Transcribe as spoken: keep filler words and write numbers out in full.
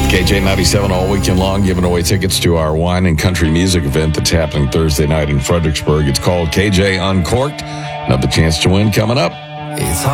K J ninety-seven all weekend long, giving away tickets to our wine and country music event that's happening Thursday night in Fredericksburg. It's called K J Uncorked. Another chance to win coming up. It's